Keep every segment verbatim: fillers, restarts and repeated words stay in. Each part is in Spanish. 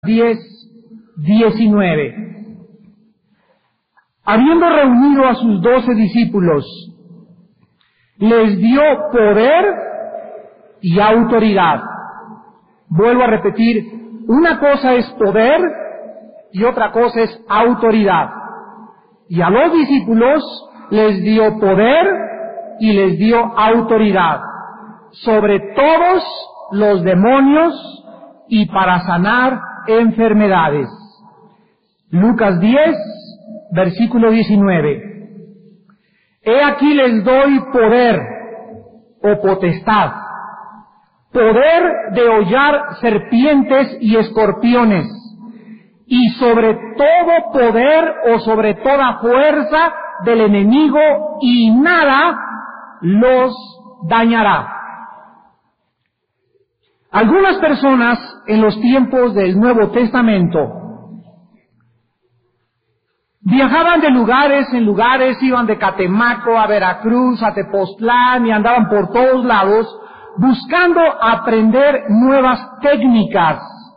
diez, diecinueve. Habiendo reunido a sus doce discípulos, les dio poder y autoridad. Vuelvo a repetir, una cosa es poder y otra cosa es autoridad. Y a los discípulos les dio poder y les dio autoridad sobre todos los demonios y para sanar enfermedades. Lucas diez, versículo diecinueve. He aquí les doy poder o potestad, poder de hollar serpientes y escorpiones, y sobre todo poder o sobre toda fuerza del enemigo, y nada los dañará. Algunas personas en los tiempos del Nuevo Testamento viajaban de lugares en lugares, iban de Catemaco a Veracruz, a Tepoztlán, y andaban por todos lados buscando aprender nuevas técnicas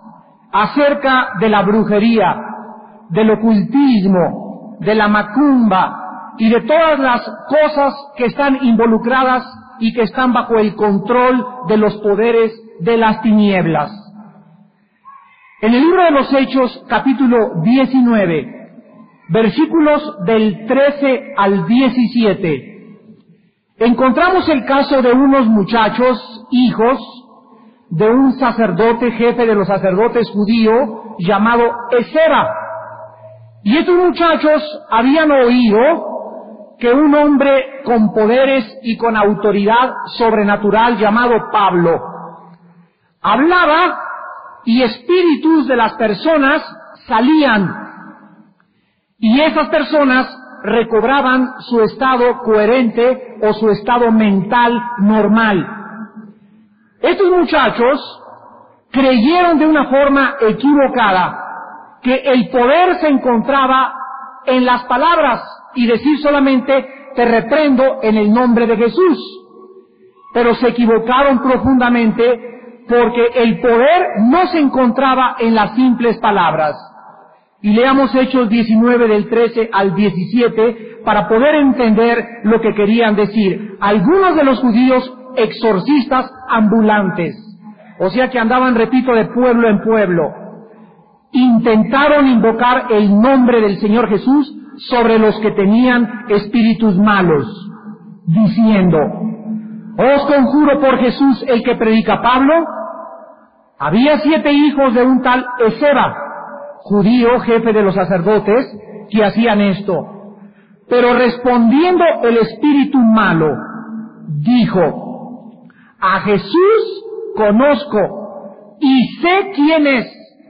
acerca de la brujería, del ocultismo, de la macumba y de todas las cosas que están involucradas y que están bajo el control de los poderes de las tinieblas. En el libro de los Hechos, capítulo diecinueve, versículos del trece al diecisiete, encontramos el caso de unos muchachos, hijos de un sacerdote, jefe de los sacerdotes judío, llamado Esceva. Y estos muchachos habían oído que un hombre con poderes y con autoridad sobrenatural llamado Pablo hablaba y espíritus de las personas salían, y esas personas recobraban su estado coherente o su estado mental normal. Estos muchachos creyeron de una forma equivocada que el poder se encontraba en las palabras y decir solamente te reprendo en el nombre de Jesús. Pero se equivocaron profundamente, porque el poder no se encontraba en las simples palabras. Y leamos Hechos diecinueve del trece al diecisiete para poder entender lo que querían decir. Algunos de los judíos exorcistas ambulantes, o sea que andaban, repito, de pueblo en pueblo, intentaron invocar el nombre del Señor Jesús sobre los que tenían espíritus malos, diciendo: os conjuro por Jesús el que predica Pablo. Había siete hijos de un tal Esceva, judío, jefe de los sacerdotes, que hacían esto. Pero respondiendo el espíritu malo, dijo: a Jesús conozco y sé quién es,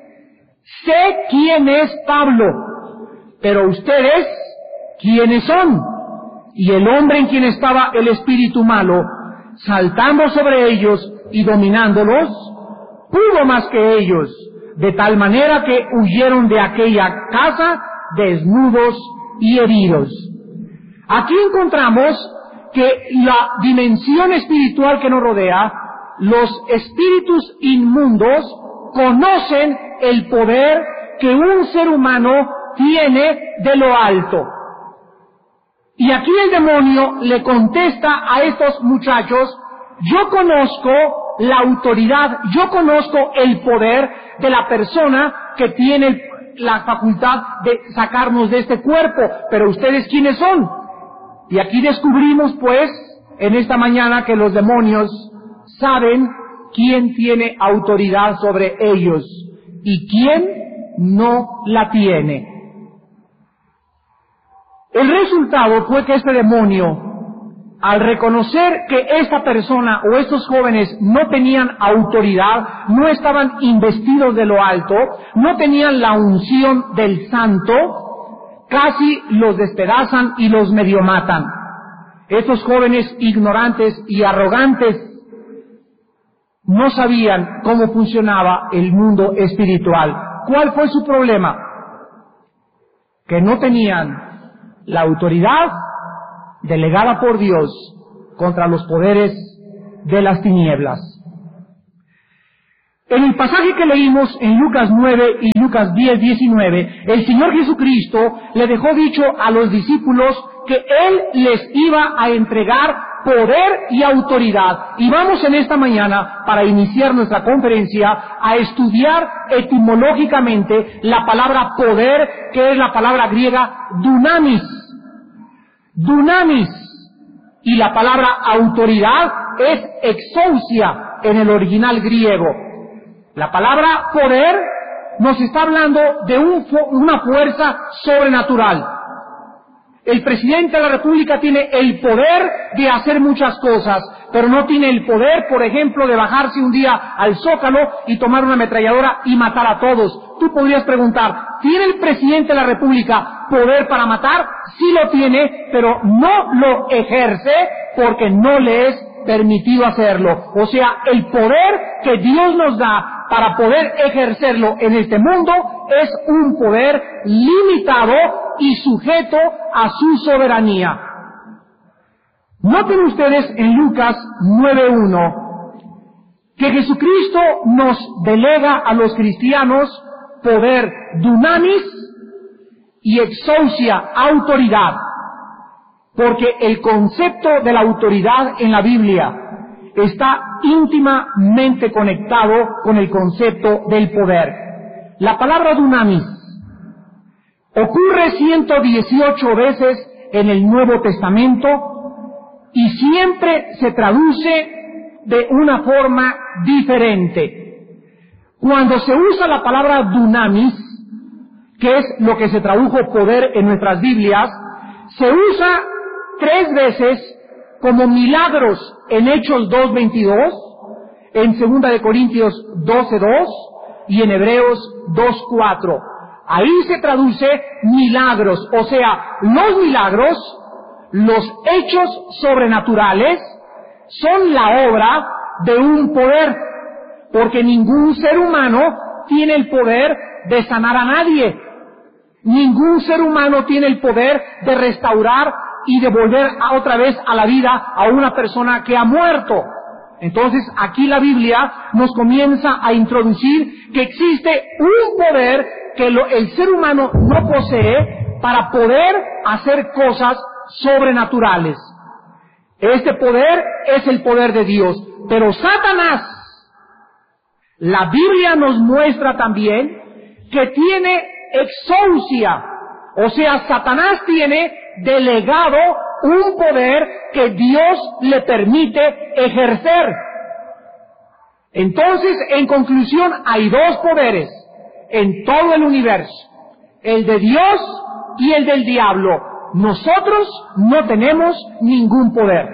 sé quién es Pablo, pero ustedes, ¿quiénes son? Y el hombre en quien estaba el espíritu malo, saltando sobre ellos y dominándolos, pudo más que ellos, de tal manera que huyeron de aquella casa desnudos y heridos. Aquí encontramos que la dimensión espiritual que nos rodea, los espíritus inmundos conocen el poder que un ser humano tiene de lo alto. Y aquí el demonio le contesta a estos muchachos: yo conozco la autoridad, yo conozco el poder de la persona que tiene la facultad de sacarnos de este cuerpo, pero ustedes ¿quiénes son? Y aquí descubrimos pues en esta mañana que los demonios saben quién tiene autoridad sobre ellos y quién no la tiene. El resultado fue que este demonio, al reconocer que esta persona o estos jóvenes no tenían autoridad, no estaban investidos de lo alto, no tenían la unción del santo, casi los despedazan y los medio matan. Estos jóvenes ignorantes y arrogantes no sabían cómo funcionaba el mundo espiritual. ¿Cuál fue su problema? Que no tenían la autoridad delegada por Dios contra los poderes de las tinieblas. En el pasaje que leímos en Lucas nueve y Lucas diez, diecinueve, el Señor Jesucristo le dejó dicho a los discípulos que Él les iba a entregar poder y autoridad. Y vamos en esta mañana, para iniciar nuestra conferencia, a estudiar etimológicamente la palabra poder, que es la palabra griega dunamis. Dunamis. Y la palabra autoridad es exousia en el original griego. La palabra poder nos está hablando de un, una fuerza sobrenatural. El presidente de la República tiene el poder de hacer muchas cosas, pero no tiene el poder, por ejemplo, de bajarse un día al Zócalo y tomar una ametralladora y matar a todos. Tú podrías preguntar, ¿tiene el presidente de la República poder para matar? Sí lo tiene, pero no lo ejerce porque no le es permitido hacerlo. O sea, el poder que Dios nos da para poder ejercerlo en este mundo es un poder limitado y sujeto a su soberanía. Noten ustedes en Lucas nueve uno que Jesucristo nos delega a los cristianos poder dunamis y exousia, autoridad, porque el concepto de la autoridad en la Biblia está íntimamente conectado con el concepto del poder. La palabra dunamis ocurre ciento dieciocho veces en el Nuevo Testamento y siempre se traduce de una forma diferente. Cuando se usa la palabra dunamis, que es lo que se tradujo poder en nuestras Biblias, se usa tres veces como milagros en Hechos dos veintidós, en Segunda de Corintios doce dos y en Hebreos dos cuatro. Ahí se traduce milagros, o sea, los milagros, los hechos sobrenaturales, son la obra de un poder, porque ningún ser humano tiene el poder de sanar a nadie. Ningún ser humano tiene el poder de restaurar y de volver a otra vez a la vida a una persona que ha muerto. Entonces, aquí la Biblia nos comienza a introducir que existe un poder que lo, el ser humano no posee para poder hacer cosas sobrenaturales. Este poder es el poder de Dios. Pero Satanás, la Biblia nos muestra también que tiene exousia, o sea, Satanás tiene delegado un poder que Dios le permite ejercer. Entonces, en conclusión, hay dos poderes en todo el universo, el de Dios y el del diablo. Nosotros no tenemos ningún poder.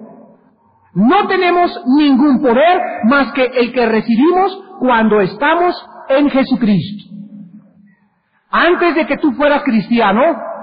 No tenemos ningún poder más que el que recibimos cuando estamos en Jesucristo. Antes de que tú fueras cristiano,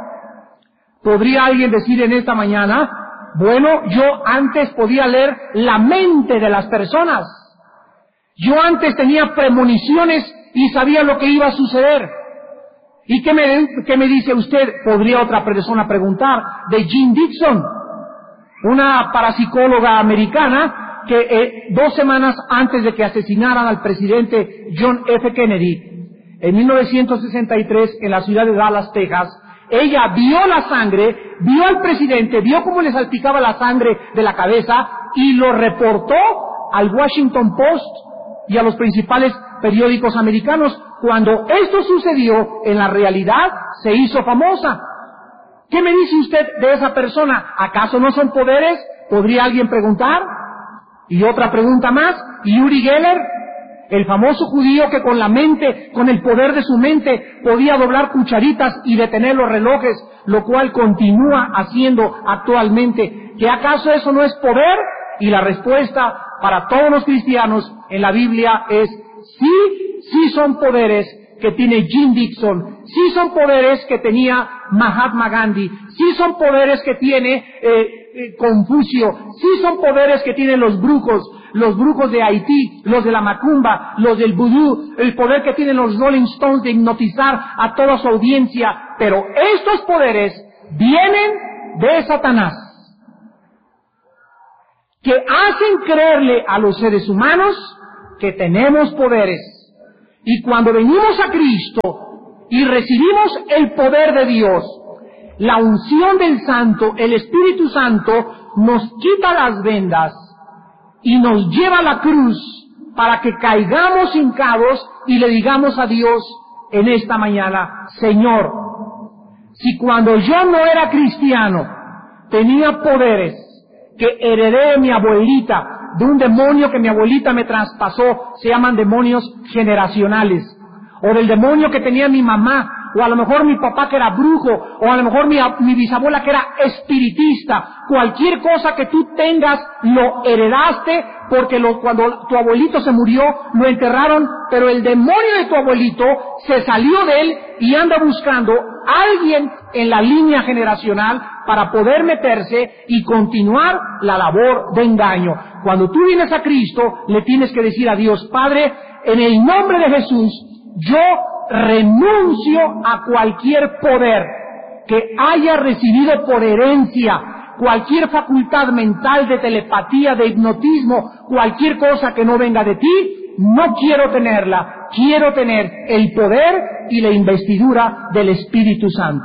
podría alguien decir en esta mañana, bueno, yo antes podía leer la mente de las personas. Yo antes tenía premoniciones y sabía lo que iba a suceder. ¿Y qué me, qué me dice usted? Podría otra persona preguntar, de Jean Dixon, una parapsicóloga americana que eh, dos semanas antes de que asesinaran al presidente John F. Kennedy, en mil novecientos sesenta y tres, en la ciudad de Dallas, Texas, ella vio la sangre, vio al presidente, vio cómo le salpicaba la sangre de la cabeza y lo reportó al Washington Post y a los principales periódicos americanos. Cuando esto sucedió, en la realidad se hizo famosa. ¿Qué me dice usted de esa persona? ¿Acaso no son poderes? ¿Podría alguien preguntar? Y otra pregunta más, Uri Geller, el famoso judío que con la mente, con el poder de su mente, podía doblar cucharitas y detener los relojes, lo cual continúa haciendo actualmente. ¿Que acaso eso no es poder? Y la respuesta para todos los cristianos en la Biblia es sí, sí son poderes que tiene Jim Dixon, sí son poderes que tenía Mahatma Gandhi, sí son poderes que tiene eh, eh, Confucio, sí son poderes que tienen los brujos, los brujos de Haití, los de la macumba, los del vudú, el poder que tienen los Rolling Stones de hipnotizar a toda su audiencia, pero estos poderes vienen de Satanás, que hacen creerle a los seres humanos que tenemos poderes. Y cuando venimos a Cristo y recibimos el poder de Dios, la unción del Santo, el Espíritu Santo, nos quita las vendas y nos lleva a la cruz para que caigamos hincados y le digamos a Dios en esta mañana: Señor, si cuando yo no era cristiano tenía poderes que heredé de mi abuelita, de un demonio que mi abuelita me traspasó, se llaman demonios generacionales, o del demonio que tenía mi mamá, o a lo mejor mi papá que era brujo, o a lo mejor mi, mi bisabuela que era espiritista. Cualquier cosa que tú tengas lo heredaste, porque lo, cuando tu abuelito se murió lo enterraron, pero el demonio de tu abuelito se salió de él y anda buscando a alguien en la línea generacional para poder meterse y continuar la labor de engaño. Cuando tú vienes a Cristo, le tienes que decir a Dios: Padre, en el nombre de Jesús, yo renuncio a cualquier poder que haya recibido por herencia, cualquier facultad mental de telepatía, de hipnotismo, cualquier cosa que no venga de ti, no quiero tenerla. Quiero tener el poder y la investidura del Espíritu Santo.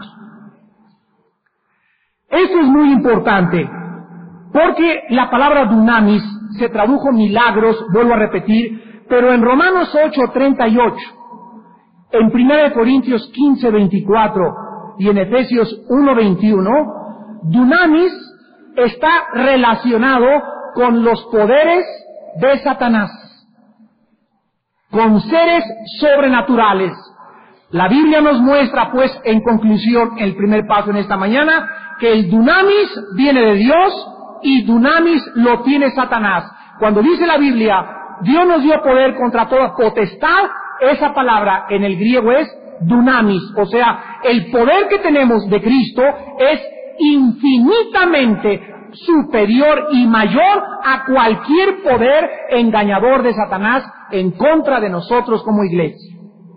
Eso es muy importante, porque la palabra dunamis se tradujo milagros, vuelvo a repetir, pero en Romanos ocho, treinta y ocho, en primera de Corintios quince, veinticuatro y en Efesios uno, veintiuno, dunamis está relacionado con los poderes de Satanás, con seres sobrenaturales. La Biblia nos muestra, pues, en conclusión, el primer paso en esta mañana, que el dunamis viene de Dios y dunamis lo tiene Satanás. Cuando dice la Biblia, Dios nos dio poder contra toda potestad, esa palabra en el griego es dunamis, o sea, el poder que tenemos de Cristo es infinitamente superior y mayor a cualquier poder engañador de Satanás en contra de nosotros como iglesia.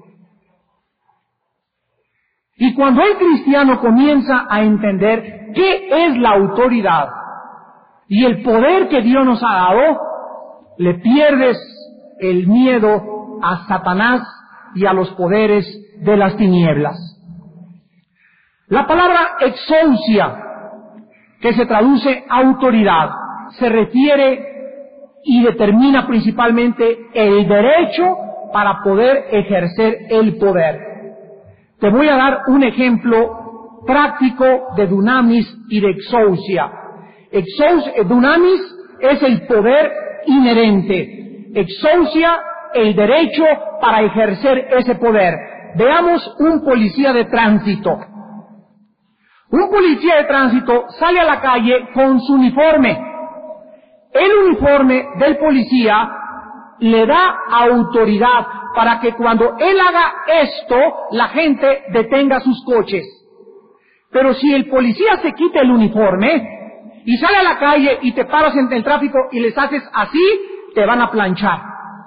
Y cuando el cristiano comienza a entender qué es la autoridad y el poder que Dios nos ha dado, le pierdes el miedo a Satanás y a los poderes de las tinieblas. La palabra exousia, que se traduce autoridad, se refiere y determina principalmente el derecho para poder ejercer el poder. Te voy a dar un ejemplo práctico de dunamis y de exousia. Exous, dunamis es el poder inherente, exousia el derecho para ejercer ese poder. Veamos un policía de tránsito. Un policía de tránsito sale a la calle con su uniforme. El uniforme del policía le da autoridad para que cuando él haga esto, la gente detenga sus coches. Pero si el policía se quita el uniforme y sale a la calle y te paras en el tráfico y les haces así, te van a planchar.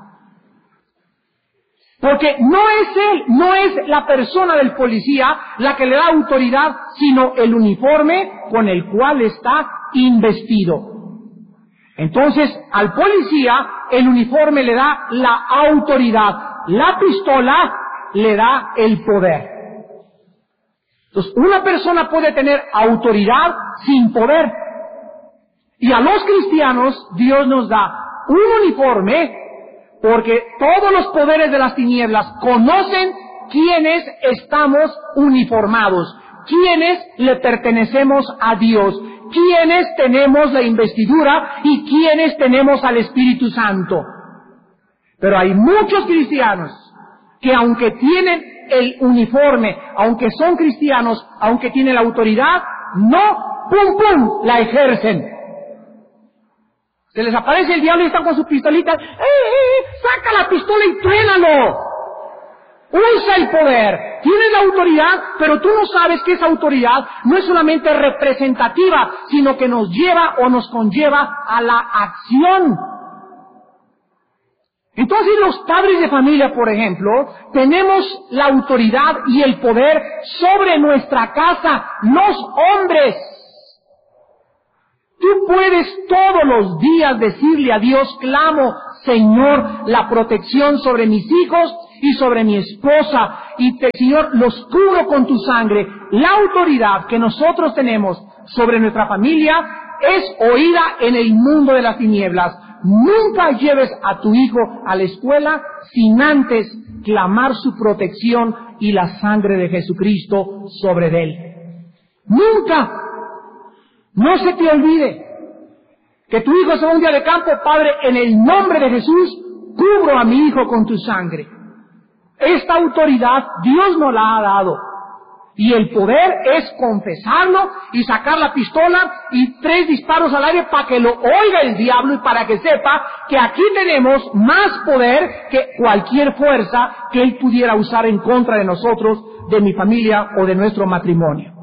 Porque no es él, no es la persona del policía la que le da autoridad, sino el uniforme con el cual está investido. Entonces, al policía, el uniforme le da la autoridad, la pistola le da el poder. Entonces, una persona puede tener autoridad sin poder. Y a los cristianos, Dios nos da un uniforme, porque todos los poderes de las tinieblas conocen quiénes estamos uniformados, quiénes le pertenecemos a Dios, quiénes tenemos la investidura y quiénes tenemos al Espíritu Santo. Pero hay muchos cristianos que aunque tienen el uniforme, aunque son cristianos, aunque tienen la autoridad, no, pum, pum, la ejercen. Se les aparece el diablo y están con su pistolita. ¡Eh, eh! ¡Saca la pistola y trénalo! Usa el poder. Tienes la autoridad, pero tú no sabes que esa autoridad no es solamente representativa, sino que nos lleva o nos conlleva a la acción. Entonces los padres de familia, por ejemplo, tenemos la autoridad y el poder sobre nuestra casa, los hombres. Tú puedes todos los días decirle a Dios: clamo, Señor, la protección sobre mis hijos y sobre mi esposa. Y te, Señor, los cubro con tu sangre. La autoridad que nosotros tenemos sobre nuestra familia es oída en el mundo de las tinieblas. Nunca lleves a tu hijo a la escuela sin antes clamar su protección y la sangre de Jesucristo sobre él. Nunca. No se te olvide que tu hijo se va un día de campo. Padre, en el nombre de Jesús, cubro a mi hijo con tu sangre. Esta autoridad Dios nos la ha dado. Y el poder es confesarlo y sacar la pistola y tres disparos al aire para que lo oiga el diablo y para que sepa que aquí tenemos más poder que cualquier fuerza que él pudiera usar en contra de nosotros, de mi familia o de nuestro matrimonio.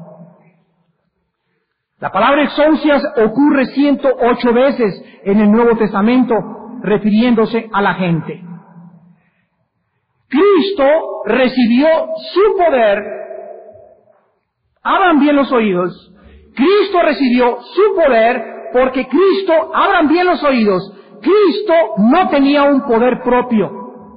La palabra exousias ocurre ciento ocho veces en el Nuevo Testamento refiriéndose a la gente. Cristo recibió su poder. Abran bien los oídos. Cristo recibió su poder porque Cristo, abran bien los oídos, Cristo no tenía un poder propio.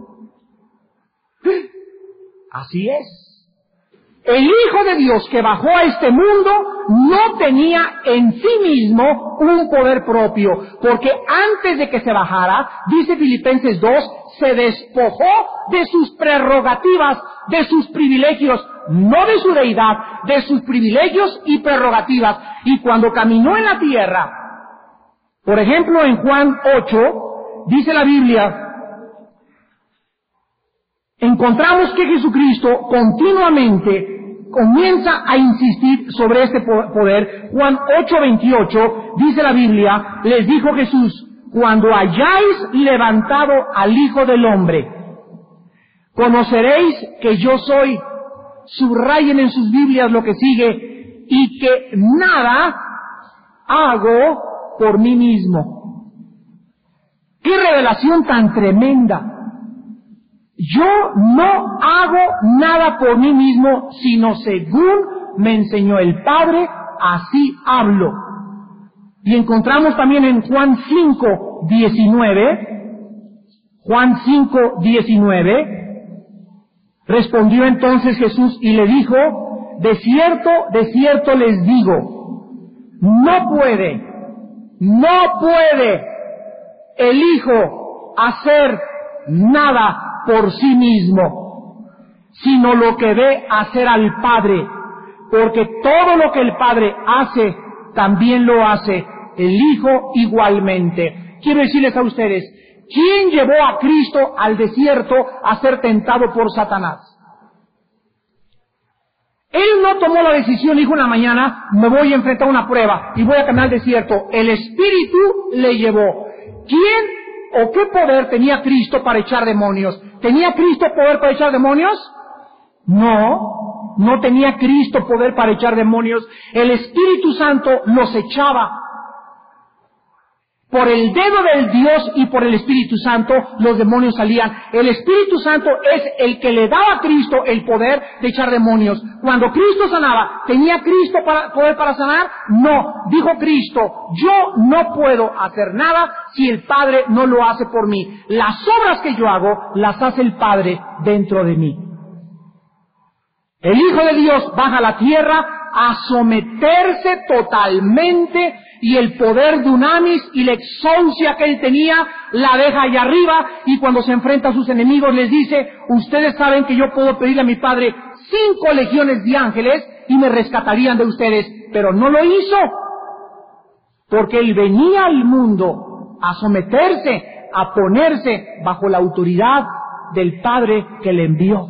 Así es. El Hijo de Dios que bajó a este mundo no tenía en sí mismo un poder propio, porque antes de que se bajara, dice Filipenses dos, se despojó de sus prerrogativas, de sus privilegios, no de su deidad, de sus privilegios y prerrogativas. Y cuando caminó en la tierra, por ejemplo en Juan ocho, dice la Biblia, encontramos que Jesucristo continuamente comienza a insistir sobre este poder. Juan ocho veintiocho, dice la Biblia, les dijo Jesús, cuando hayáis levantado al Hijo del Hombre, conoceréis que yo soy, subrayen en sus Biblias lo que sigue, y que nada hago por mí mismo. ¡Qué revelación tan tremenda! Yo no hago nada por mí mismo, sino según me enseñó el Padre, así hablo. Y encontramos también en Juan cinco diecinueve, Juan cinco diecinueve, respondió entonces Jesús y le dijo, de cierto, de cierto les digo, no puede, no puede el Hijo hacer nada por sí mismo, sino lo que ve hacer al Padre, porque todo lo que el Padre hace, también lo hace el Hijo igualmente. Quiero decirles a ustedes, ¿quién llevó a Cristo al desierto a ser tentado por Satanás? Él no tomó la decisión, dijo una mañana, me voy a enfrentar a una prueba y voy a caminar al desierto. El Espíritu le llevó. ¿Quién o qué poder tenía Cristo para echar demonios? ¿Tenía Cristo poder para echar demonios? No, no tenía Cristo poder para echar demonios. El Espíritu Santo los echaba. Por el dedo del Dios y por el Espíritu Santo los demonios salían. El Espíritu Santo es el que le daba a Cristo el poder de echar demonios. Cuando Cristo sanaba, ¿tenía Cristo para, poder para sanar? No. Dijo Cristo, yo no puedo hacer nada si el Padre no lo hace por mí. Las obras que yo hago, las hace el Padre dentro de mí. El Hijo de Dios baja a la tierra a someterse totalmente y el poder de Unamis y la exousia que él tenía la deja allá arriba y cuando se enfrenta a sus enemigos les dice, ustedes saben que yo puedo pedirle a mi Padre cinco legiones de ángeles y me rescatarían de ustedes, pero no lo hizo porque él venía al mundo a someterse, a ponerse bajo la autoridad del Padre que le envió.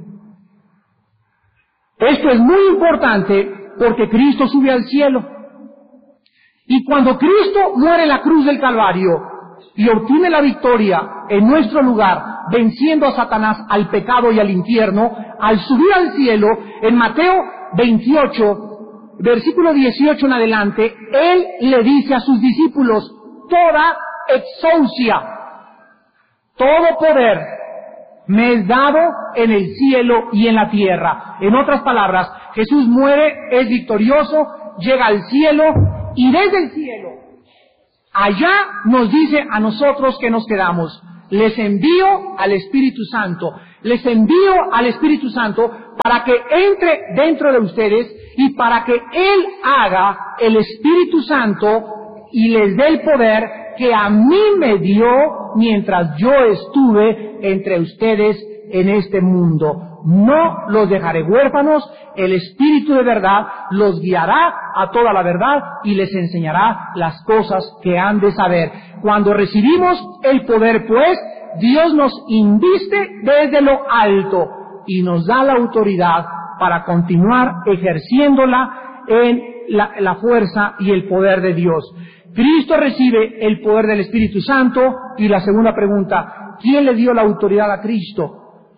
Esto es muy importante porque Cristo sube al cielo. Y cuando Cristo muere en la cruz del Calvario y obtiene la victoria en nuestro lugar, venciendo a Satanás, al pecado y al infierno, al subir al cielo, en Mateo veintiocho, versículo dieciocho en adelante, Él le dice a sus discípulos, toda exousia, todo poder me es dado en el cielo y en la tierra. En otras palabras, Jesús muere, es victorioso, llega al cielo, y desde el cielo, allá nos dice a nosotros que nos quedamos. les envío al Espíritu Santo. Les envío al Espíritu Santo para que entre dentro de ustedes y para que Él haga el Espíritu Santo y les dé el poder que a mí me dio mientras yo estuve entre ustedes en este mundo. No los dejaré huérfanos, el Espíritu de verdad los guiará a toda la verdad y les enseñará las cosas que han de saber. Cuando recibimos el poder, pues, Dios nos inviste desde lo alto y nos da la autoridad para continuar ejerciéndola en la, la fuerza y el poder de Dios. Cristo recibe el poder del Espíritu Santo. Y la segunda pregunta, ¿quién le dio la autoridad a Cristo?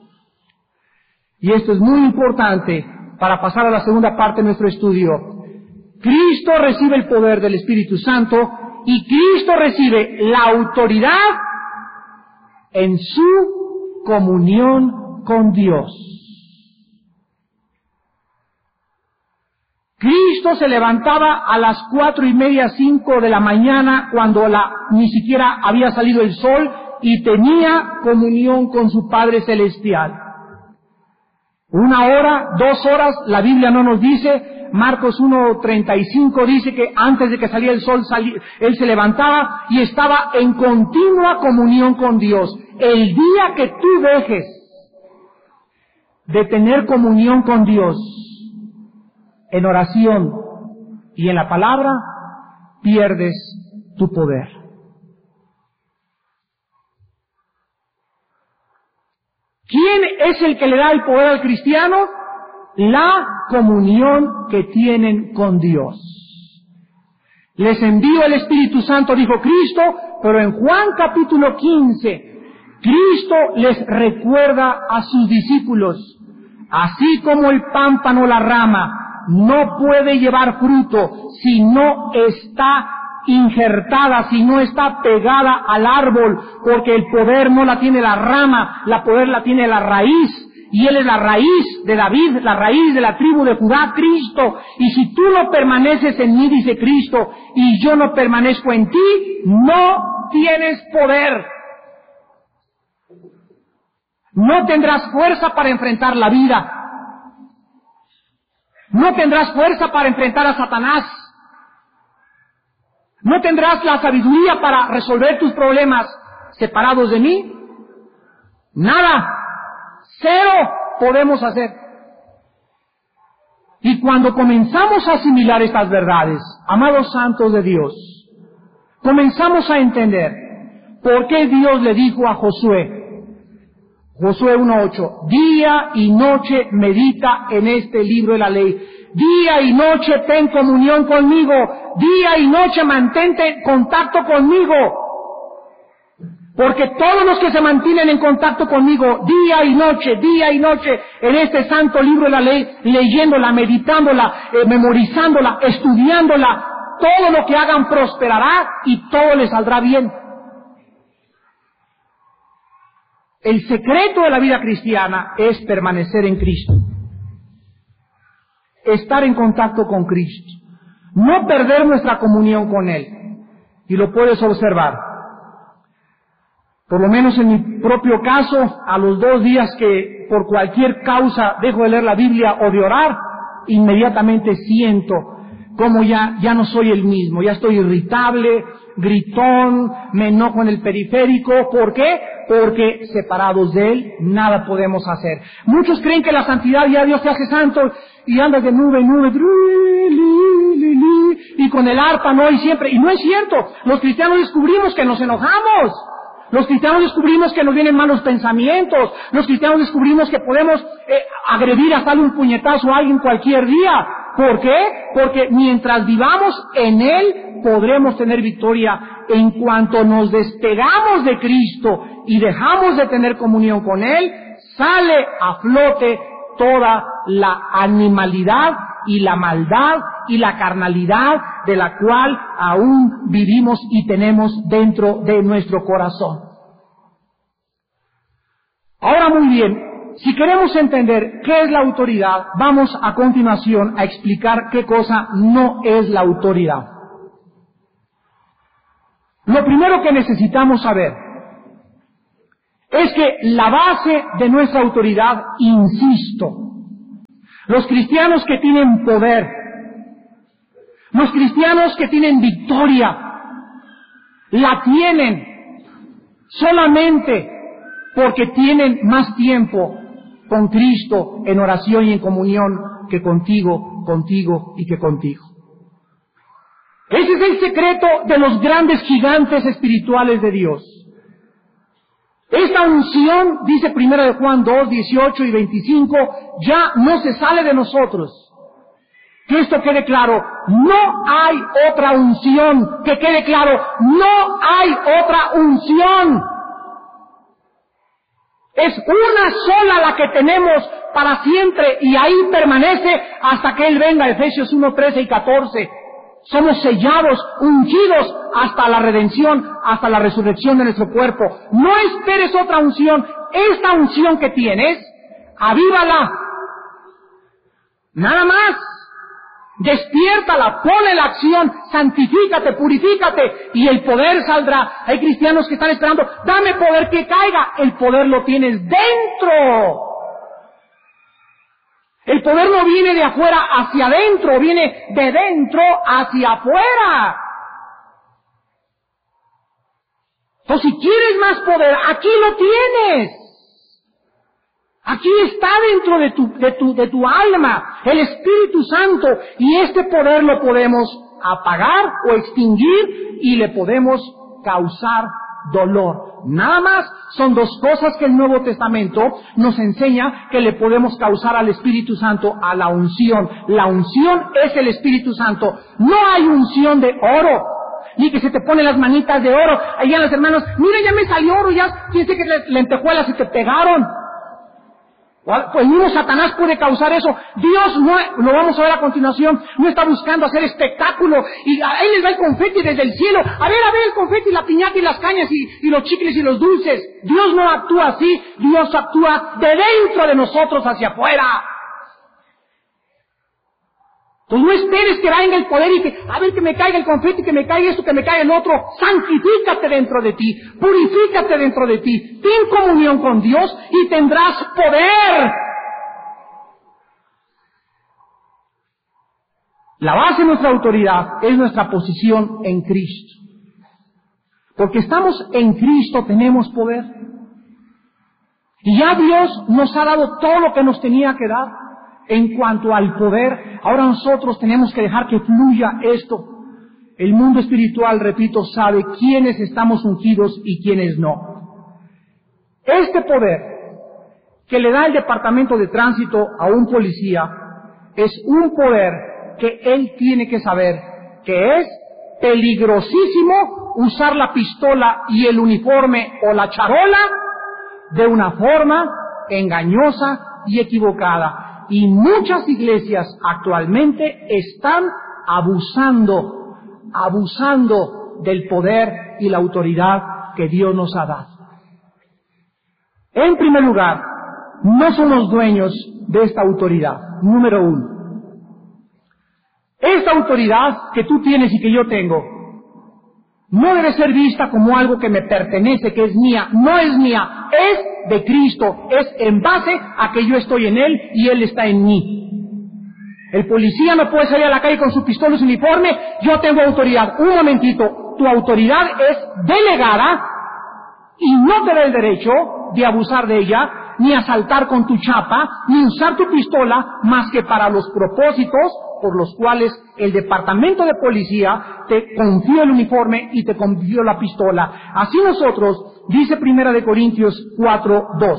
Y esto es muy importante para pasar a la segunda parte de nuestro estudio. Cristo recibe el poder del Espíritu Santo y Cristo recibe la autoridad en su comunión con Dios. Cristo se levantaba a las cuatro y media, cinco de la mañana, cuando la, ni siquiera había salido el sol, y tenía comunión con su Padre Celestial. Una hora, dos horas, la Biblia no nos dice. Marcos uno treinta y cinco dice que antes de que saliera el sol, salí, Él se levantaba y estaba en continua comunión con Dios. El día que tú dejes de tener comunión con Dios en oración y en la palabra, pierdes tu poder. ¿Quién es el que le da el poder al cristiano? La comunión que tienen con Dios. Les envío el Espíritu Santo, dijo Cristo, pero en Juan capítulo quince, Cristo les recuerda a sus discípulos, así como el pámpano, la rama, no puede llevar fruto si no está injertada, si no está pegada al árbol, porque el poder no la tiene la rama, la poder la tiene la raíz, y Él es la raíz de David, la raíz de la tribu de Judá, Cristo. Y si tú no permaneces en mí, dice Cristo, y yo no permanezco en ti, no tienes poder. No tendrás fuerza para enfrentar la vida. No tendrás fuerza para enfrentar a Satanás. No tendrás la sabiduría para resolver tus problemas separados de mí. Nada. Cero podemos hacer. Y cuando comenzamos a asimilar estas verdades, amados santos de Dios, comenzamos a entender por qué Dios le dijo a Josué, Josué uno ocho, día y noche medita en este libro de la ley. Día y noche ten comunión conmigo. Día y noche mantente en contacto conmigo. Porque todos los que se mantienen en contacto conmigo, día y noche, día y noche, en este santo libro de la ley, leyéndola, meditándola, eh, memorizándola, estudiándola, todo lo que hagan prosperará y todo les saldrá bien. El secreto de la vida cristiana es permanecer en Cristo. Estar en contacto con Cristo. No perder nuestra comunión con Él. Y lo puedes observar. Por lo menos en mi propio caso, a los dos días que por cualquier causa dejo de leer la Biblia o de orar, inmediatamente siento como ya, ya no soy el mismo, ya estoy irritable, gritón, me enojo en el periférico. ¿Por qué? Porque separados de Él nada podemos hacer. Muchos creen que la santidad ya Dios te hace santo y andas de nube en nube, y con el arpa, ¿no? Y siempre, y no es cierto. Los cristianos descubrimos que nos enojamos. Los cristianos descubrimos que nos vienen malos pensamientos. Los cristianos descubrimos que podemos eh, agredir hasta darle un puñetazo a alguien cualquier día. ¿Por qué? Porque mientras vivamos en Él, podremos tener victoria. En cuanto nos despegamos de Cristo y dejamos de tener comunión con Él, sale a flote toda la animalidad y la maldad y la carnalidad de la cual aún vivimos y tenemos dentro de nuestro corazón. Ahora muy bien, si queremos entender qué es la autoridad, vamos a continuación a explicar qué cosa no es la autoridad. Lo primero que necesitamos saber es que la base de nuestra autoridad, insisto, los cristianos que tienen poder, los cristianos que tienen victoria, la tienen solamente porque tienen más tiempo con Cristo en oración y en comunión que contigo, contigo y que contigo. Ese es el secreto de los grandes gigantes espirituales de Dios. Esta unción, dice primera de Juan dos, dieciocho y veinticinco, ya no se sale de nosotros. Que esto quede claro, no hay otra unción, que quede claro, no hay otra unción. Es una sola la que tenemos para siempre y ahí permanece hasta que Él venga, Efesios uno, trece y catorce. Somos sellados, ungidos hasta la redención, hasta la resurrección de nuestro cuerpo. No esperes otra unción. Esta unción que tienes, avívala. Nada más. Despiértala, ponle la acción, santifícate, purifícate y el poder saldrá. Hay cristianos que están esperando, dame poder que caiga. El poder lo tienes dentro. El poder no viene de afuera hacia adentro, viene de dentro hacia afuera. Entonces, si quieres más poder, aquí lo tienes. Aquí está dentro de tu, de tu, de tu alma, el Espíritu Santo, y este poder lo podemos apagar o extinguir y le podemos causar dolor. Nada más son dos cosas que el Nuevo Testamento nos enseña que le podemos causar al Espíritu Santo, a la unción. La unción es el Espíritu Santo. No hay unción de oro, ni que se te ponen las manitas de oro. Allá los hermanos, mira, ya me salió oro, ya, fíjense que las lentejuelas se te pegaron. Pues mismo Satanás puede causar eso. Dios no, lo vamos a ver a continuación, no está buscando hacer espectáculo y a él les va el confeti desde el cielo. A ver, a ver el confeti, la piñata y las cañas y, y los chicles y los dulces. Dios no actúa así, Dios actúa de dentro de nosotros hacia afuera. Entonces no esperes que venga el poder y que, a ver, que me caiga el confeti, que me caiga esto, que me caiga el otro. Santifícate dentro de ti, purifícate dentro de ti, ten comunión con Dios y tendrás poder. La base de nuestra autoridad es nuestra posición en Cristo. Porque estamos en Cristo, tenemos poder. Y ya Dios nos ha dado todo lo que nos tenía que dar. En cuanto al poder, ahora nosotros tenemos que dejar que fluya esto. El mundo espiritual, repito, sabe quiénes estamos ungidos y quiénes no. Este poder que le da el departamento de tránsito a un policía es un poder que él tiene que saber que es peligrosísimo usar la pistola y el uniforme o la charola de una forma engañosa y equivocada. Y muchas iglesias actualmente están abusando, abusando del poder y la autoridad que Dios nos ha dado. En primer lugar, no somos dueños de esta autoridad. Número uno. Esta autoridad que tú tienes y que yo tengo, no debe ser vista como algo que me pertenece, que es mía. No es mía, es de Cristo, es en base a que yo estoy en Él y Él está en mí. El policía no puede salir a la calle con su pistola y su uniforme, yo tengo autoridad. Un momentito, tu autoridad es delegada y no te da el derecho de abusar de ella, ni asaltar con tu chapa, ni usar tu pistola, más que para los propósitos por los cuales el departamento de policía te confió el uniforme y te confió la pistola. Así nosotros, dice Primera de Corintios cuatro, dos.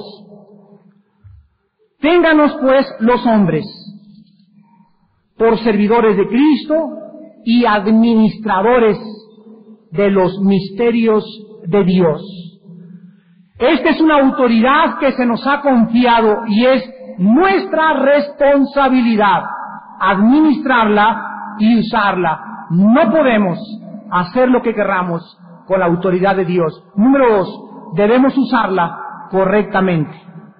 Ténganos pues los hombres por servidores de Cristo y administradores de los misterios de Dios. Esta es una autoridad que se nos ha confiado y es nuestra responsabilidad administrarla y usarla. No podemos hacer lo que querramos con la autoridad de Dios. Número dos, debemos usarla correctamente.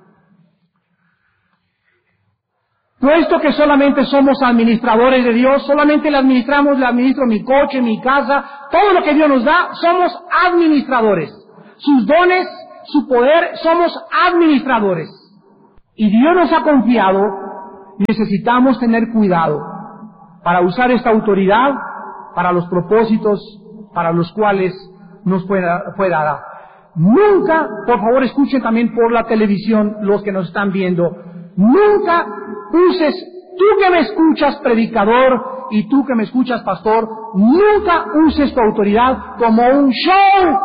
Puesto que solamente somos administradores de Dios, solamente le administramos, le administro mi coche, mi casa, todo lo que Dios nos da, somos administradores. Sus dones, su poder, somos administradores. Y Dios nos ha confiado, necesitamos tener cuidado para usar esta autoridad para los propósitos para los cuales nos fue, fue dada. Nunca, por favor escuchen también por la televisión los que nos están viendo, nunca uses, tú que me escuchas predicador y tú que me escuchas pastor, nunca uses tu autoridad como un show.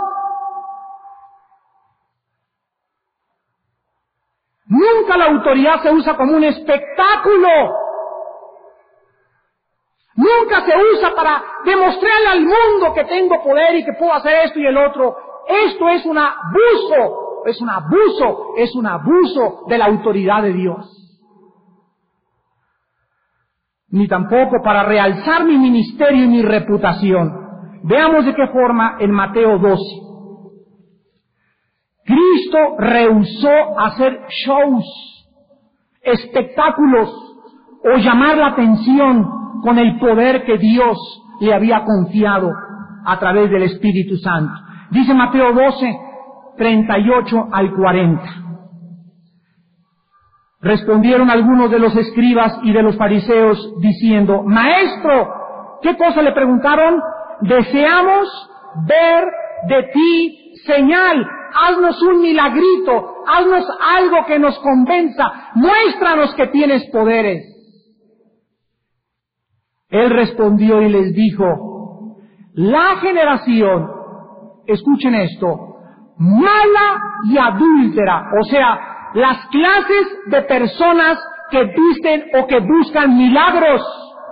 Nunca la autoridad se usa como un espectáculo. Nunca se usa para demostrarle al mundo que tengo poder y que puedo hacer esto y el otro. Esto es un abuso, es un abuso, es un abuso de la autoridad de Dios. Ni tampoco para realzar mi ministerio y mi reputación. Veamos de qué forma en Mateo doce. Cristo rehusó hacer shows, espectáculos o llamar la atención con el poder que Dios le había confiado a través del Espíritu Santo. Dice Mateo doce, treinta y ocho al cuarenta. Respondieron algunos de los escribas y de los fariseos diciendo, Maestro, ¿qué cosa le preguntaron? Deseamos ver de ti señal. Haznos un milagrito, haznos algo que nos convenza, muéstranos que tienes poderes. Él respondió y les dijo, la generación, escuchen esto, mala y adúltera, o sea, las clases de personas que dicen o que buscan milagros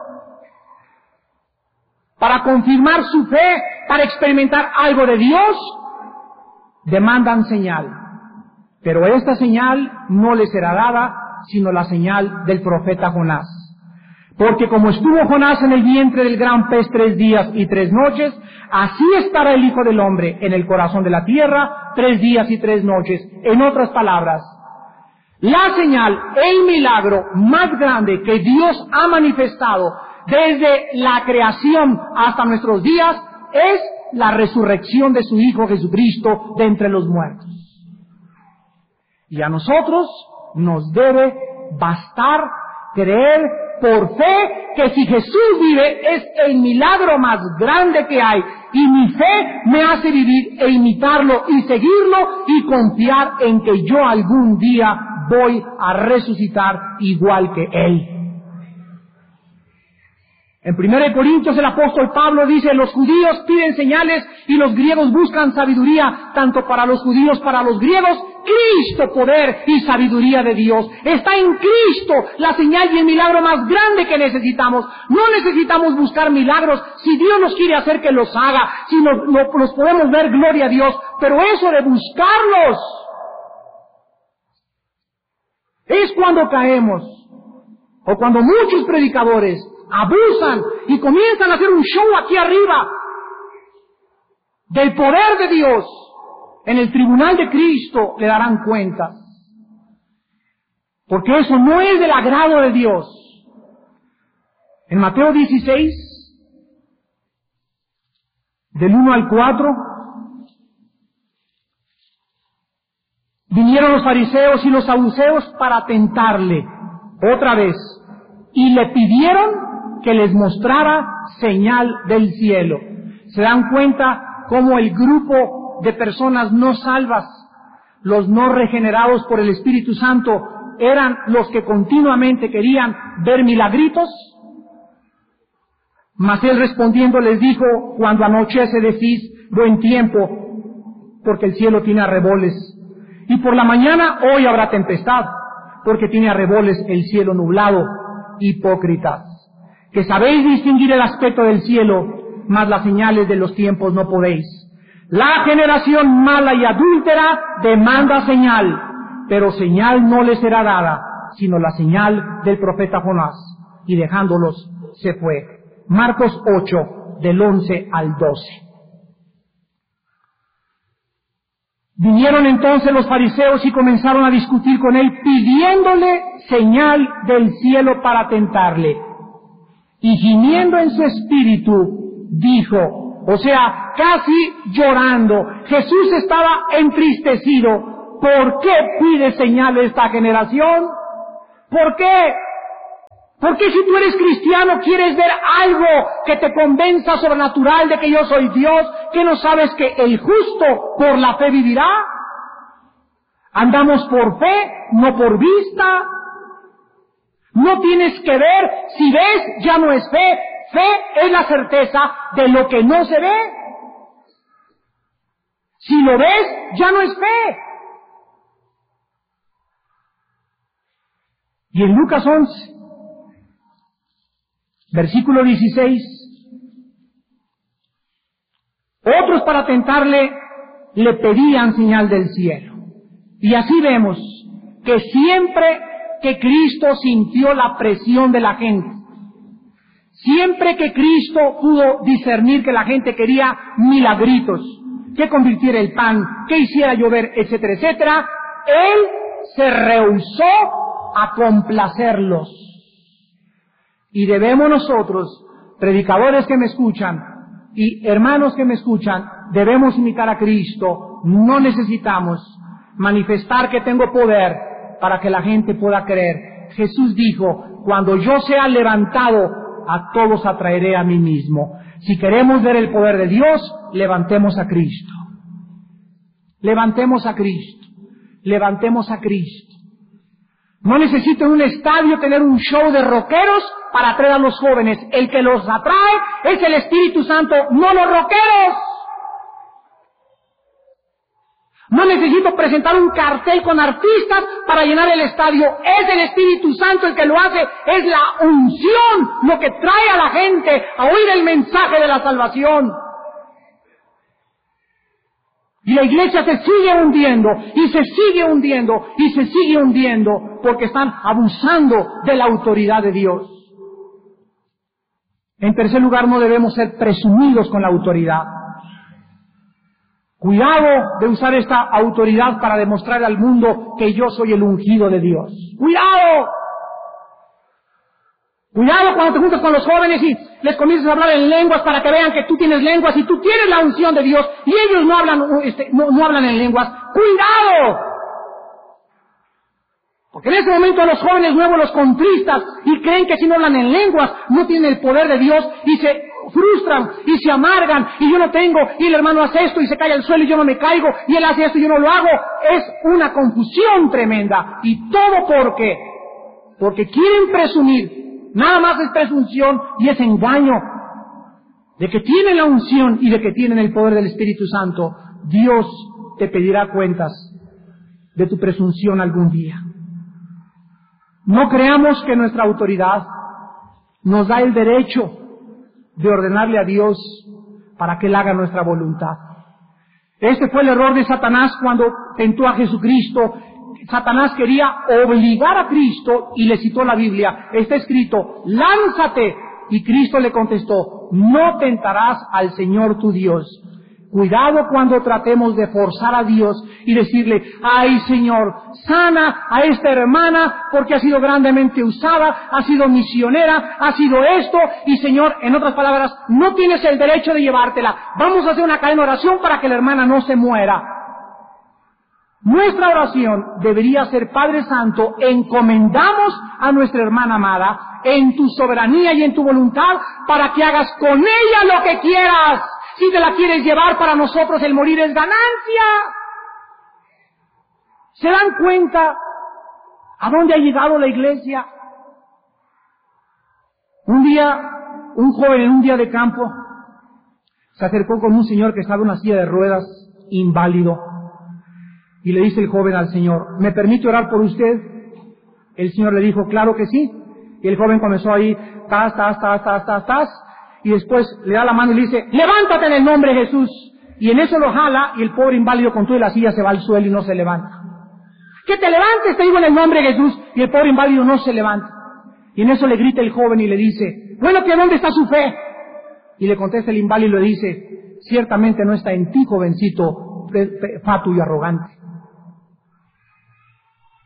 para confirmar su fe, para experimentar algo de Dios, demandan señal, pero esta señal no les será dada, sino la señal del profeta Jonás. Porque como estuvo Jonás en el vientre del gran pez tres días y tres noches, así estará el Hijo del Hombre en el corazón de la tierra tres días y tres noches. En otras palabras, la señal, el milagro más grande que Dios ha manifestado desde la creación hasta nuestros días es la resurrección de su Hijo Jesucristo de entre los muertos. Y a nosotros nos debe bastar creer por fe que si Jesús vive es el milagro más grande que hay, y mi fe me hace vivir e imitarlo y seguirlo y confiar en que yo algún día voy a resucitar igual que Él. En primera de Corintios el apóstol Pablo dice, los judíos piden señales y los griegos buscan sabiduría, tanto para los judíos, para los griegos, Cristo, poder y sabiduría de Dios. Está en Cristo la señal y el milagro más grande que necesitamos. No necesitamos buscar milagros. Si Dios nos quiere hacer que los haga, si nos, lo, los podemos ver, gloria a Dios. Pero eso de buscarlos es cuando caemos, o cuando muchos predicadores abusan y comienzan a hacer un show aquí arriba del poder de Dios. En el tribunal de Cristo le darán cuenta, porque eso no es del agrado de Dios. En Mateo dieciséis, del uno al cuatro, vinieron los fariseos y los saduceos para tentarle otra vez, y le pidieron que les mostrara señal del cielo. ¿Se dan cuenta cómo el grupo de personas no salvas, los no regenerados por el Espíritu Santo, eran los que continuamente querían ver milagritos? Mas él respondiendo les dijo, cuando anochece decís, buen tiempo, porque el cielo tiene arreboles, y por la mañana hoy habrá tempestad, porque tiene arreboles el cielo nublado. Hipócritas, que sabéis distinguir el aspecto del cielo, mas las señales de los tiempos no podéis. La generación mala y adúltera demanda señal, pero señal no les será dada, sino la señal del profeta Jonás. Y dejándolos, se fue. Marcos ocho, del once al doce. Vinieron entonces los fariseos y comenzaron a discutir con él, pidiéndole señal del cielo para tentarle. Y gimiendo en su espíritu, dijo, o sea, casi llorando. Jesús estaba entristecido. ¿Por qué pide señal de esta generación? ¿Por qué? ¿Por qué si tú eres cristiano quieres ver algo que te convenza sobrenatural de que yo soy Dios, que no sabes que el justo por la fe vivirá? Andamos por fe, no por vista. No tienes que ver, si ves ya no es fe, fe es la certeza de lo que no se ve. Si lo ves, ya no es fe. Y en Lucas once, versículo dieciséis, otros para tentarle le pedían señal del cielo. Y así vemos que siempre que Cristo sintió la presión de la gente, siempre que Cristo pudo discernir que la gente quería milagritos, que convirtiera el pan, que hiciera llover, etcétera, etcétera, Él se rehusó a complacerlos. Y debemos nosotros, predicadores que me escuchan y hermanos que me escuchan, debemos imitar a Cristo. No necesitamos manifestar que tengo poder para que la gente pueda creer. Jesús dijo, cuando yo sea levantado, a todos atraeré a mí mismo. Si queremos ver el poder de Dios, levantemos a Cristo. Levantemos a Cristo. Levantemos a Cristo. No necesito en un estadio tener un show de rockeros para atraer a los jóvenes. El que los atrae es el Espíritu Santo, no los rockeros. No necesito presentar un cartel con artistas para llenar el estadio. Es el Espíritu Santo el que lo hace. Es la unción lo que trae a la gente a oír el mensaje de la salvación. Y la iglesia se sigue hundiendo, y se sigue hundiendo, y se sigue hundiendo, porque están abusando de la autoridad de Dios. En tercer lugar, no debemos ser presumidos con la autoridad. Cuidado de usar esta autoridad para demostrar al mundo que yo soy el ungido de Dios. ¡Cuidado! Cuidado cuando te juntas con los jóvenes y les comienzas a hablar en lenguas para que vean que tú tienes lenguas y tú tienes la unción de Dios y ellos no hablan, este, no, no hablan en lenguas. ¡Cuidado! Porque en ese momento los jóvenes nuevos los contristas y creen que si no hablan en lenguas no tienen el poder de Dios y se frustran y se amargan y yo no tengo y el hermano hace esto y se cae al suelo y yo no me caigo y él hace esto y yo no lo hago. Es una confusión tremenda. ¿Y todo por qué? Porque quieren presumir. Nada más es presunción y es engaño de que tienen la unción y de que tienen el poder del Espíritu Santo. Dios te pedirá cuentas de tu presunción algún día. No creamos que nuestra autoridad nos da el derecho de ordenarle a Dios para que Él haga nuestra voluntad. Este fue el error de Satanás cuando tentó a Jesucristo. Satanás quería obligar a Cristo y le citó la Biblia. Está escrito, lánzate. Y Cristo le contestó, no tentarás al Señor tu Dios. Cuidado cuando tratemos de forzar a Dios y decirle, ay Señor, sana a esta hermana porque ha sido grandemente usada, ha sido misionera, ha sido esto, y Señor, en otras palabras, no tienes el derecho de llevártela. Vamos a hacer una cadena de oración para que la hermana no se muera. Nuestra oración debería ser, Padre Santo, encomendamos a nuestra hermana amada en tu soberanía y en tu voluntad para que hagas con ella lo que quieras. Si te la quieres llevar, para nosotros el morir es ganancia. ¿Se dan cuenta a dónde ha llegado la iglesia? Un día, un joven en un día de campo se acercó con un señor que estaba en una silla de ruedas, inválido. Y le dice el joven al Señor, ¿me permite orar por usted? El Señor le dijo, claro que sí. Y el joven comenzó ahí, tas, tas, tas, tas, tas, tas. Y después le da la mano y le dice, levántate en el nombre de Jesús. Y en eso lo jala y el pobre inválido con toda la silla se va al suelo y no se levanta. Que te levantes, te digo en el nombre de Jesús. Y el pobre inválido no se levanta. Y en eso le grita el joven y le dice, bueno, ¿que dónde está su fe? Y le contesta el inválido y le dice, ciertamente no está en ti, jovencito, fatuo y arrogante.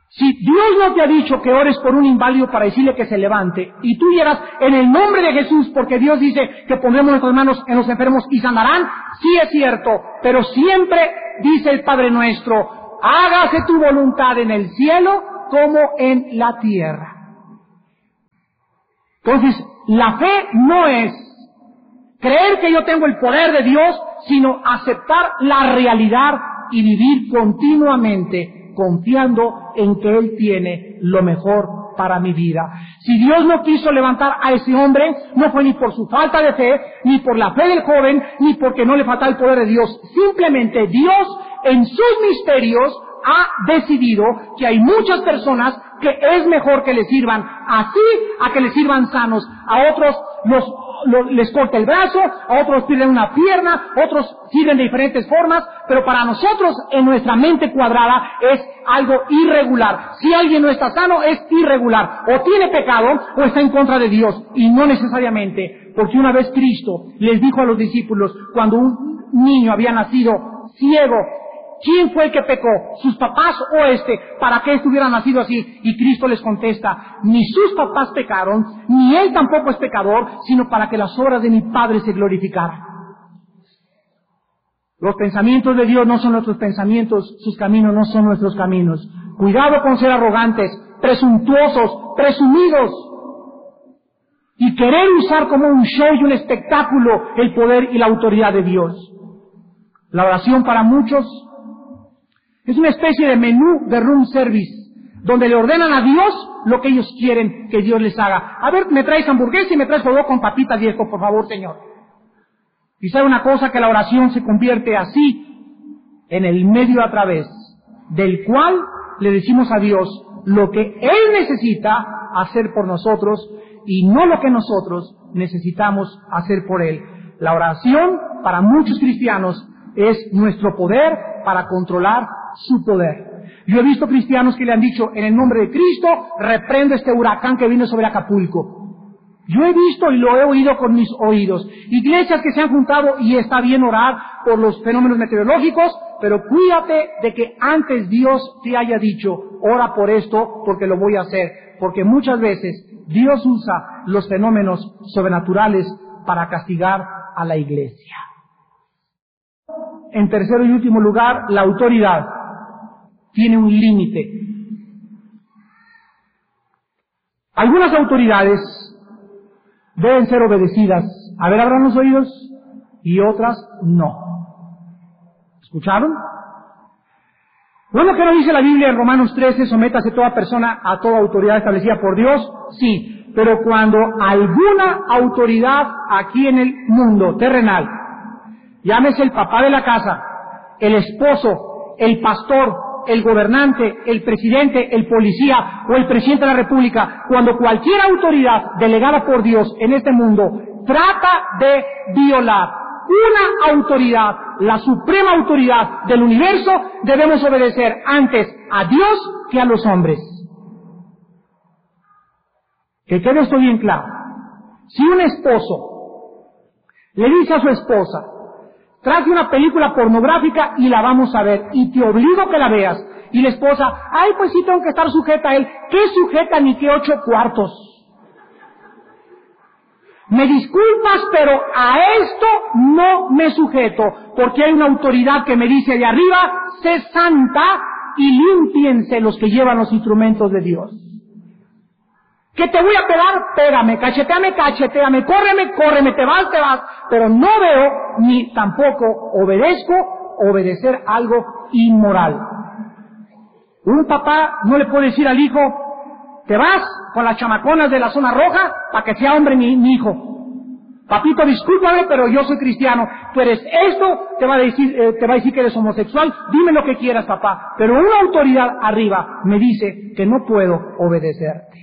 Si Dios no te ha dicho que ores por un inválido para decirle que se levante, y tú llegas en el nombre de Jesús, porque Dios dice que pondremos nuestras manos en los enfermos y sanarán, sí es cierto, pero siempre dice el Padre nuestro, hágase tu voluntad en el cielo como en la tierra. Entonces, la fe no es creer que yo tengo el poder de Dios, sino aceptar la realidad y vivir continuamente confiando en que Él tiene lo mejor para mi vida. Si Dios no quiso levantar a ese hombre, no fue ni por su falta de fe, ni por la fe del joven, ni porque no le faltaba el poder de Dios. Simplemente Dios, en sus misterios, ha decidido que hay muchas personas que es mejor que les sirvan así a que les sirvan sanos. A otros los, los, les corta el brazo, a otros pierden una pierna, otros sirven de diferentes formas, pero para nosotros en nuestra mente cuadrada es algo irregular. Si alguien no está sano es irregular, o tiene pecado o está en contra de Dios, y no necesariamente, porque una vez Cristo les dijo a los discípulos, cuando un niño había nacido ciego, ¿quién fue el que pecó? ¿Sus papás o este? ¿Para qué estuviera nacido así? Y Cristo les contesta, ni sus papás pecaron, ni él tampoco es pecador, sino para que las obras de mi Padre se glorificaran. Los pensamientos de Dios no son nuestros pensamientos, sus caminos no son nuestros caminos. Cuidado con ser arrogantes, presuntuosos, presumidos, y querer usar como un show y un espectáculo el poder y la autoridad de Dios. La oración para muchos es una especie de menú de room service, donde le ordenan a Dios lo que ellos quieren que Dios les haga. A ver, me traes hamburguesa y me traes huevo con papitas viejo, por favor, Señor. Y sabe una cosa, que la oración se convierte así en el medio a través del cual le decimos a Dios lo que Él necesita hacer por nosotros y no lo que nosotros necesitamos hacer por Él. La oración, para muchos cristianos, es nuestro poder para controlar su poder. Yo he visto cristianos que le han dicho, en el nombre de Cristo, reprendo este huracán que vino sobre Acapulco. Yo he visto y lo he oído con mis oídos. Iglesias que se han juntado y está bien orar por los fenómenos meteorológicos, pero cuídate de que antes Dios te haya dicho, ora por esto porque lo voy a hacer. Porque muchas veces Dios usa los fenómenos sobrenaturales para castigar a la iglesia. En tercero y último lugar, la autoridad tiene un límite. Algunas autoridades deben ser obedecidas. A ver, abran los oídos. Y otras no. ¿Escucharon? Bueno, ¿qué nos dice la Biblia en Romanos trece? Sométase toda persona a toda autoridad establecida por Dios. Sí, pero cuando alguna autoridad aquí en el mundo terrenal, llámese el papá de la casa, el esposo, el pastor, el gobernante, el presidente, el policía o el presidente de la república, cuando cualquier autoridad delegada por Dios en este mundo trata de violar una autoridad, la suprema autoridad del universo, debemos obedecer antes a Dios que a los hombres. Que quede esto bien claro. Si un esposo le dice a su esposa, traje una película pornográfica y la vamos a ver, y te obligo a que la veas, y la esposa, ay, pues sí tengo que estar sujeta a él. ¿Qué sujeta ni qué ocho cuartos? Me disculpas, pero a esto no me sujeto, porque hay una autoridad que me dice de arriba, sé santa y límpiense los que llevan los instrumentos de Dios. ¿Que te voy a pegar? Pégame, cacheteame, cacheteame, córreme, córreme, te vas, te vas. Pero no veo, ni tampoco obedezco, obedecer algo inmoral. Un papá no le puede decir al hijo, te vas con las chamaconas de la zona roja para que sea hombre mi, mi hijo. Papito, discúlpame, pero yo soy cristiano. Tú eres esto, te va a decir, eh, te va a decir que eres homosexual. Dime lo que quieras, papá. Pero una autoridad arriba me dice que no puedo obedecerte.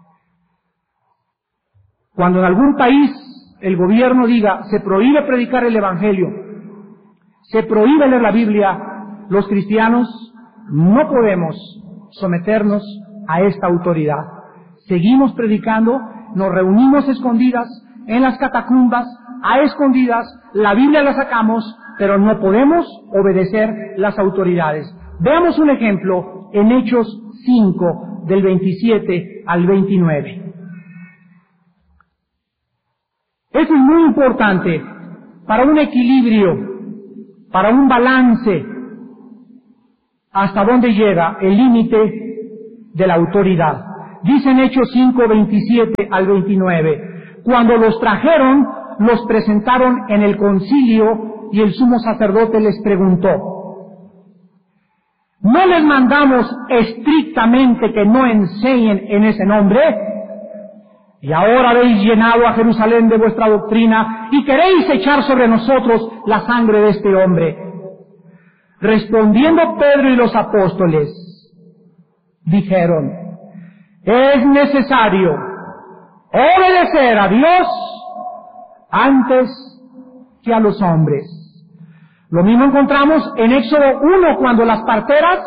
Cuando en algún país el gobierno diga, se prohíbe predicar el evangelio, se prohíbe leer la Biblia, los cristianos no podemos someternos a esta autoridad. Seguimos predicando, nos reunimos escondidas en las catacumbas, a escondidas, la Biblia la sacamos, pero no podemos obedecer las autoridades. Veamos un ejemplo en Hechos cinco, del veintisiete al veintinueve. Eso es muy importante para un equilibrio, para un balance, hasta dónde llega el límite de la autoridad. Dice en Hechos cinco, veintisiete al veintinueve, cuando los trajeron, los presentaron en el concilio y el sumo sacerdote les preguntó, ¿no les mandamos estrictamente que no enseñen en ese nombre? Y ahora habéis llenado a Jerusalén de vuestra doctrina y queréis echar sobre nosotros la sangre de este hombre. Respondiendo Pedro y los apóstoles, dijeron, es necesario obedecer a Dios antes que a los hombres. Lo mismo encontramos en Éxodo uno, cuando las parteras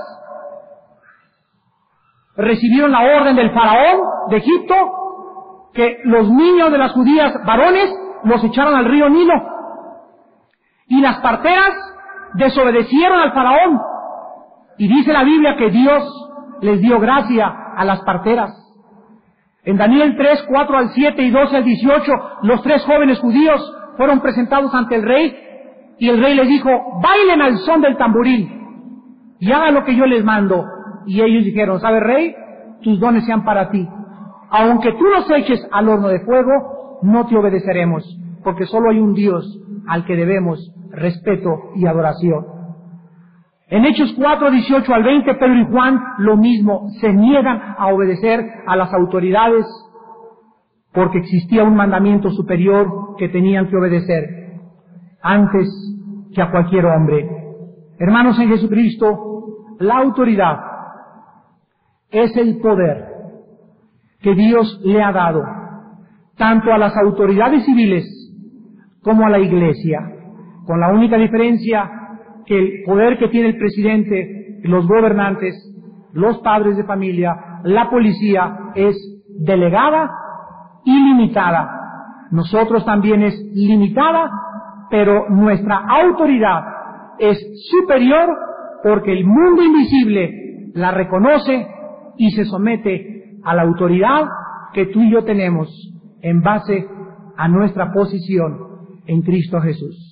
recibieron la orden del faraón de Egipto, que los niños de las judías varones los echaron al río Nilo. Y las parteras desobedecieron al faraón. Y dice la Biblia que Dios les dio gracia a las parteras. En Daniel tres, cuatro al siete y doce al dieciocho, los tres jóvenes judíos fueron presentados ante el rey, y el rey les dijo, bailen al son del tamboril, y hagan lo que yo les mando. Y ellos dijeron, ¿sabe, rey? Tus dones sean para ti. Aunque tú nos eches al horno de fuego, no te obedeceremos, porque solo hay un Dios al que debemos respeto y adoración. En Hechos cuatro, dieciocho al veinte, Pedro y Juan lo mismo, se niegan a obedecer a las autoridades porque existía un mandamiento superior que tenían que obedecer antes que a cualquier hombre. Hermanos en Jesucristo, la autoridad es el poder que Dios le ha dado tanto a las autoridades civiles como a la Iglesia, con la única diferencia que el poder que tiene el presidente, los gobernantes, los padres de familia, la policía, es delegada y limitada. Nosotros también es limitada, pero nuestra autoridad es superior porque el mundo invisible la reconoce y se somete a la autoridad que tú y yo tenemos en base a nuestra posición en Cristo Jesús.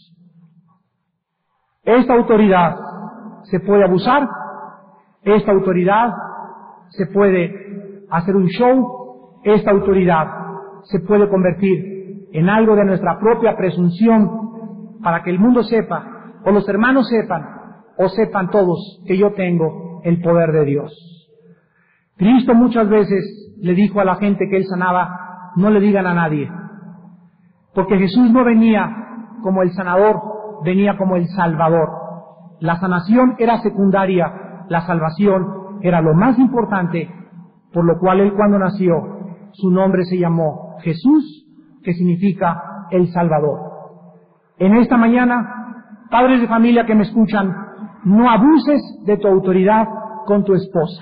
Esta autoridad se puede abusar, esta autoridad se puede hacer un show, esta autoridad se puede convertir en algo de nuestra propia presunción para que el mundo sepa, o los hermanos sepan, o sepan todos que yo tengo el poder de Dios. Cristo muchas veces le dijo a la gente que Él sanaba, no le digan a nadie, porque Jesús no venía como el sanador, venía como el Salvador. La sanación era secundaria, la salvación era lo más importante, por lo cual Él cuando nació, su nombre se llamó Jesús, que significa el Salvador. En esta mañana, padres de familia que me escuchan, no abuses de tu autoridad con tu esposa.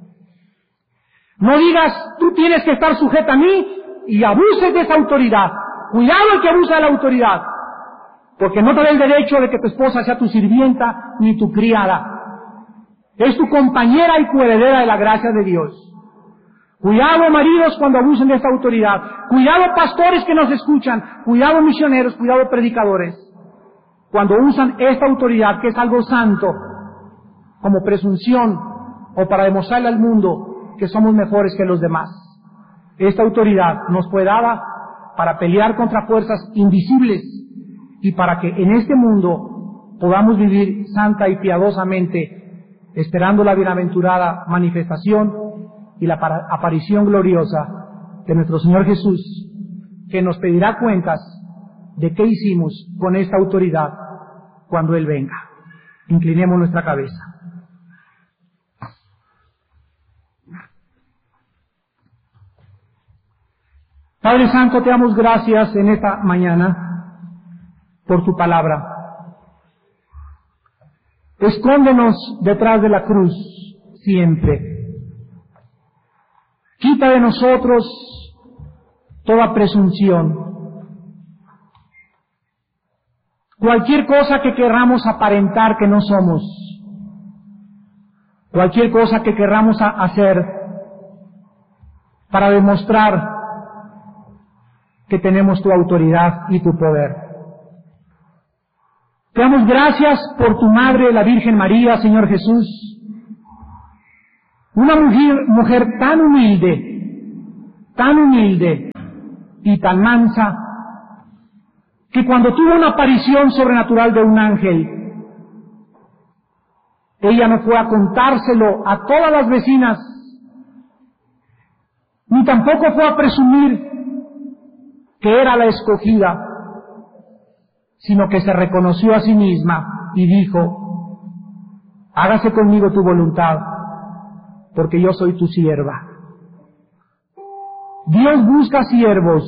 No digas, tú tienes que estar sujeta a mí, y abuses de esa autoridad. Cuidado el que abusa de la autoridad, porque no te da el derecho de que tu esposa sea tu sirvienta ni tu criada. Es tu compañera y coheredera de la gracia de Dios. Cuidado maridos cuando abusen de esta autoridad. Cuidado pastores que nos escuchan. Cuidado misioneros, cuidado predicadores. Cuando usan esta autoridad, que es algo santo, como presunción o para demostrarle al mundo que somos mejores que los demás. Esta autoridad nos fue dada para pelear contra fuerzas invisibles y para que en este mundo podamos vivir santa y piadosamente, esperando la bienaventurada manifestación y la aparición gloriosa de nuestro Señor Jesús, que nos pedirá cuentas de qué hicimos con esta autoridad cuando Él venga. Inclinemos nuestra cabeza. Padre Santo, te damos gracias en esta mañana por tu palabra. Escóndenos detrás de la cruz siempre. Quita de nosotros toda presunción. Cualquier cosa que queramos aparentar que no somos. cualquier cosa que querramos hacer para demostrar que tenemos tu autoridad y tu poder. Te damos gracias por tu Madre, la Virgen María, Señor Jesús, una mujer, mujer tan humilde, tan humilde y tan mansa, que cuando tuvo una aparición sobrenatural de un ángel, ella no fue a contárselo a todas las vecinas, ni tampoco fue a presumir que era la escogida, sino que se reconoció a sí misma y dijo: hágase conmigo tu voluntad, porque yo soy tu sierva. Dios busca siervos,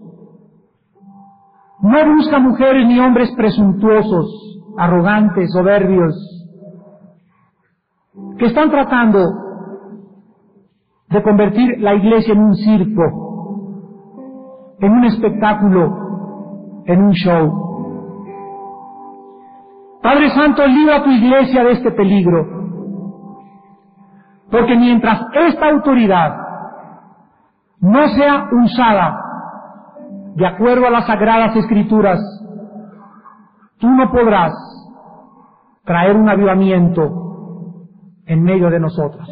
no busca mujeres ni hombres presuntuosos, arrogantes, soberbios, que están tratando de convertir la iglesia en un circo, en un espectáculo, en un show. Padre Santo, libra a tu iglesia de este peligro, porque mientras esta autoridad no sea usada de acuerdo a las Sagradas Escrituras, tú no podrás traer un avivamiento en medio de nosotros.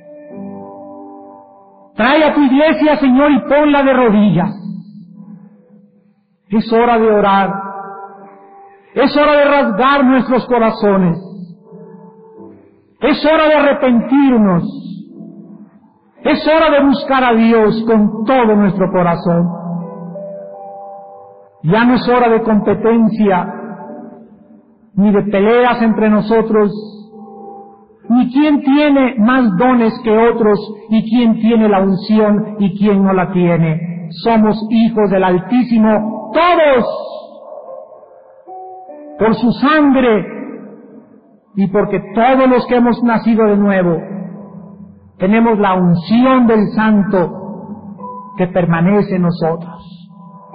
Trae a tu iglesia, Señor, y ponla de rodillas. Es hora de orar. Es hora de rasgar nuestros corazones. Es hora de arrepentirnos. Es hora de buscar a Dios con todo nuestro corazón. Ya no es hora de competencia, ni de peleas entre nosotros, ni quién tiene más dones que otros, y quién tiene la unción y quién no la tiene. Somos hijos del Altísimo, todos, por su sangre, y porque todos los que hemos nacido de nuevo tenemos la unción del Santo que permanece en nosotros.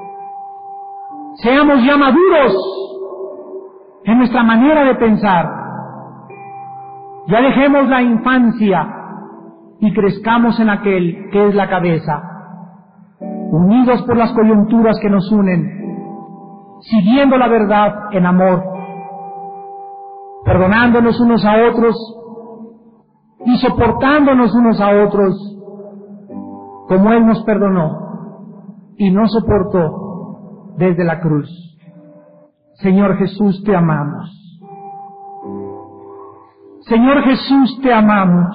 Seamos ya maduros en nuestra manera de pensar. Ya dejemos la infancia y crezcamos en aquel que es la cabeza, unidos por las coyunturas que nos unen, siguiendo la verdad en amor, perdonándonos unos a otros y soportándonos unos a otros, como Él nos perdonó y nos soportó desde la cruz. Señor Jesús, te amamos. Señor Jesús, te amamos.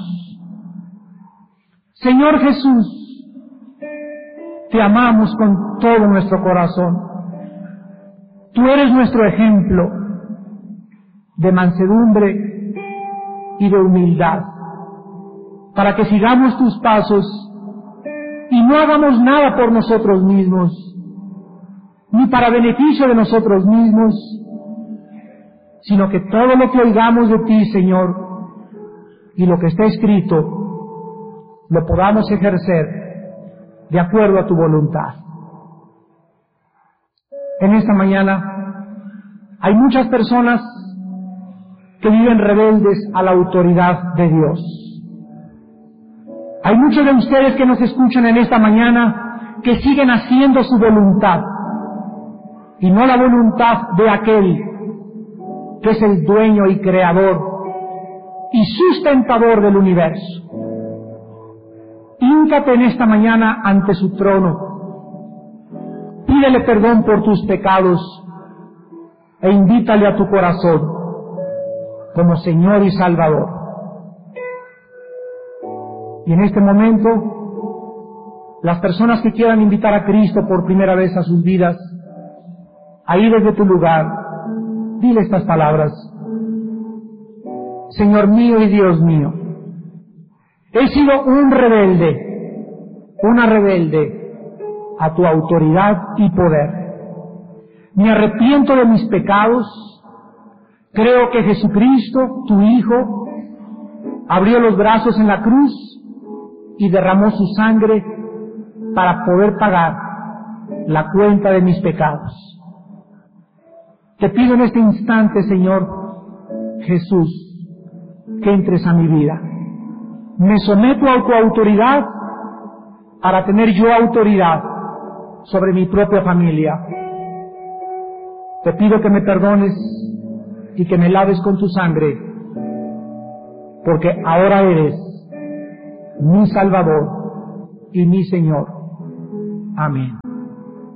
Señor Jesús, te amamos con todo nuestro corazón. Tú eres nuestro ejemplo de mansedumbre y de humildad, para que sigamos tus pasos y no hagamos nada por nosotros mismos, ni para beneficio de nosotros mismos, sino que todo lo que oigamos de ti, Señor, y lo que está escrito, lo podamos ejercer de acuerdo a tu voluntad. En esta mañana hay muchas personas que viven rebeldes a la autoridad de Dios. Hay muchos de ustedes que nos escuchan en esta mañana que siguen haciendo su voluntad y no la voluntad de aquel que es el dueño y creador y sustentador del universo. Híncate en esta mañana ante su trono, pídele perdón por tus pecados e invítale a tu corazón como Señor y Salvador. Y en este momento, las personas que quieran invitar a Cristo por primera vez a sus vidas, ahí desde tu lugar, dile estas palabras: Señor mío y Dios mío, he sido un rebelde, una rebelde a tu autoridad y poder. Me arrepiento de mis pecados. Creo que Jesucristo, tu Hijo, abrió los brazos en la cruz y derramó su sangre para poder pagar la cuenta de mis pecados. Te pido en este instante, Señor Jesús, que entres a mi vida. Me someto a tu autoridad para tener yo autoridad sobre mi propia familia. Te pido que me perdones y que me laves con tu sangre, porque ahora eres mi Salvador y mi Señor. Amén.